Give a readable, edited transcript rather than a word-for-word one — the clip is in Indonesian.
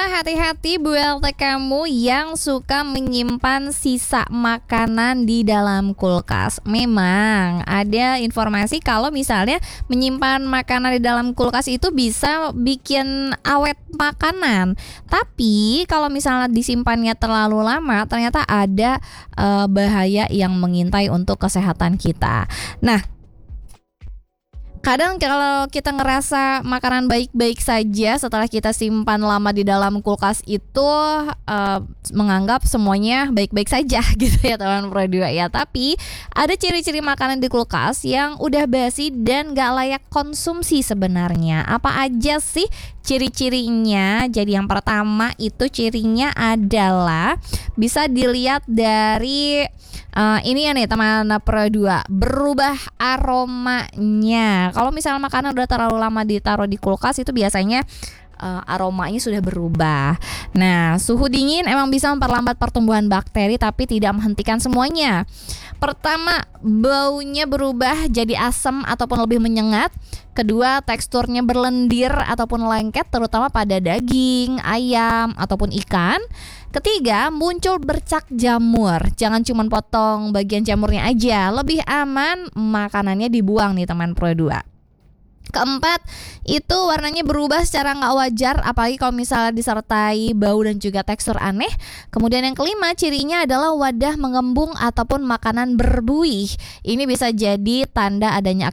hati-hati buat kamu yang suka menyimpan sisa makanan di dalam kulkas. Memang ada informasi kalau misalnya menyimpan makanan di dalam kulkas itu bisa bikin awet makanan. Tapi kalau misalnya disimpannya terlalu lama, ternyata ada bahaya yang mengintai untuk kesehatan kita. Nah, kadang kalau kita ngerasa makanan baik-baik saja setelah kita simpan lama di dalam kulkas itu menganggap semuanya baik-baik saja gitu ya teman Pro 2 ya. Tapi ada ciri-ciri makanan di kulkas yang udah basi dan gak layak konsumsi sebenarnya. Apa aja sih ciri-cirinya? Jadi yang pertama itu cirinya adalah bisa dilihat dari ini ya nih teman Pro 2, berubah aromanya. Kalau misalnya makanan udah terlalu lama ditaruh di kulkas itu biasanya aromanya sudah berubah. Nah, suhu dingin emang bisa memperlambat pertumbuhan bakteri tapi tidak menghentikan semuanya. Pertama, baunya berubah jadi asam ataupun lebih menyengat. Kedua, teksturnya berlendir ataupun lengket terutama pada daging, ayam ataupun ikan. Ketiga, muncul bercak jamur. Jangan cuma potong bagian jamurnya aja, lebih aman makanannya dibuang nih teman Pro 2. Keempat, itu warnanya berubah secara nggak wajar, apalagi kalau misalnya disertai bau dan juga tekstur aneh. Kemudian yang kelima, cirinya adalah wadah mengembung ataupun makanan berbuih. Ini bisa jadi tanda adanya